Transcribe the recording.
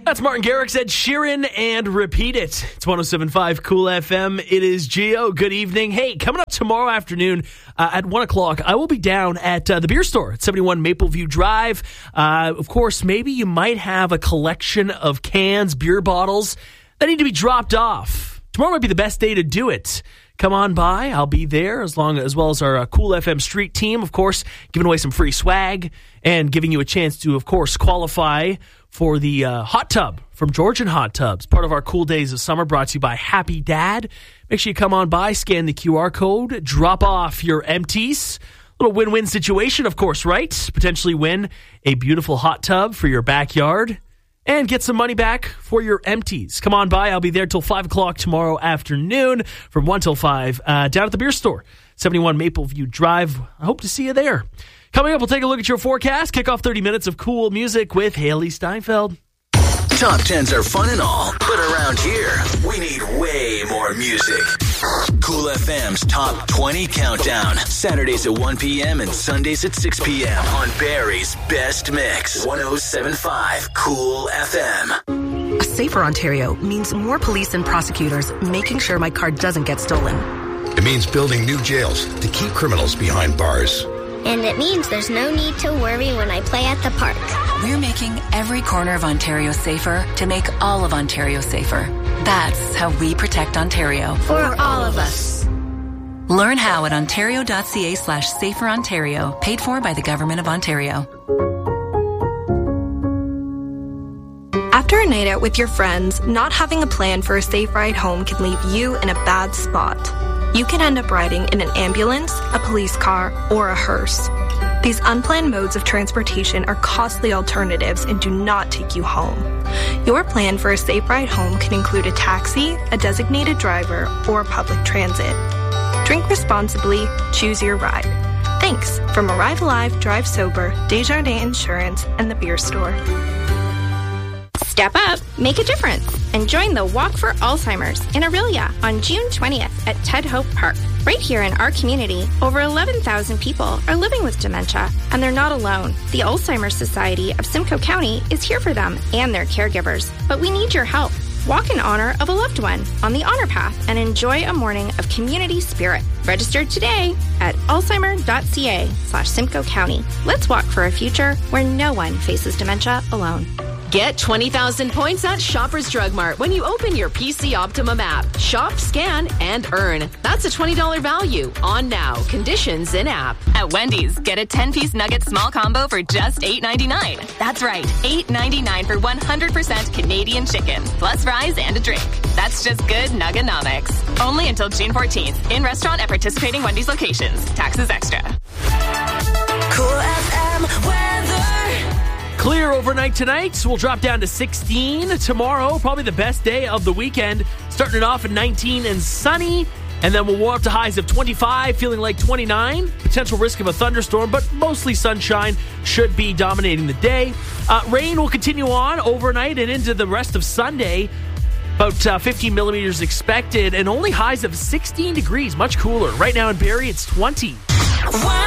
That's Martin Garrix, Ed Sheeran, and Repeat It. It's 107.5 Cool FM. It is Gio. Good evening. Hey, coming up tomorrow afternoon at 1 o'clock, I will be down at the beer store at 71 Mapleview Drive. Of course, maybe you might have a collection of cans, beer bottles that need to be dropped off. Tomorrow might be the best day to do it. Come on by. I'll be there as well as our Cool FM Street team, of course, giving away some free swag and giving you a chance to, of course, qualify for the hot tub from Georgian Hot Tubs, part of our Cool Days of Summer, brought to you by Happy Dad. Make sure you come on by, scan the QR code, drop off your empties. Little win-win situation, of course, right? Potentially win a beautiful hot tub for your backyard and get some money back for your empties. Come on by. I'll be there till 5 o'clock tomorrow afternoon from 1 till 5 down at the beer store, 71 Mapleview Drive. I hope to see you there. Coming up, we'll take a look at your forecast. Kick off 30 minutes of cool music with Haley Steinfeld. Top 10s are fun and all, but around here, we need way more music. Cool FM's Top 20 Countdown. Saturdays at 1 p.m. and Sundays at 6 p.m. on Barrie's Best Mix. 107.5 Cool FM. A safer Ontario means more police and prosecutors making sure my car doesn't get stolen. It means building new jails to keep criminals behind bars. And it means there's no need to worry when I play at the park. We're making every corner of Ontario safer to make all of Ontario safer. That's how we protect Ontario. For all of us. Learn how at ontario.ca/saferontario, paid for by the Government of Ontario. After a night out with your friends, not having a plan for a safe ride home can leave you in a bad spot. You can end up riding in an ambulance, a police car, or a hearse. These unplanned modes of transportation are costly alternatives and do not take you home. Your plan for a safe ride home can include a taxi, a designated driver, or public transit. Drink responsibly, choose your ride. Thanks from Arrive Alive, Drive Sober, Desjardins Insurance, and the beer store. Step up, make a difference, and join the Walk for Alzheimer's in Orillia on June 20th at Ted Hope Park. Right here in our community, over 11,000 people are living with dementia, and they're not alone. The Alzheimer's Society of Simcoe County is here for them and their caregivers, but we need your help. Walk in honor of a loved one on the Honor Path and enjoy a morning of community spirit. Register today at alzheimer.ca/Simcoe County. Let's walk for a future where no one faces dementia alone. Get 20,000 points at Shoppers Drug Mart when you open your PC Optimum app. Shop, scan, and earn. That's a $20 value. On now. Conditions in app. At Wendy's, get a 10-piece nugget small combo for just $8.99. That's right, $8.99 for 100% Canadian chicken, plus fries and a drink. That's just good Nuggonomics. Only until June 14th. In restaurant at participating Wendy's locations. Taxes extra. Cool FM weather. Clear overnight tonight. We'll drop down to 16 tomorrow. Probably the best day of the weekend. Starting it off at 19 and sunny. And then we'll warm up to highs of 25, feeling like 29. Potential risk of a thunderstorm, but mostly sunshine should be dominating the day. Rain will continue on overnight and into the rest of Sunday. About 15 millimeters expected and only highs of 16 degrees. Much cooler. Right now in Barrie, it's 20.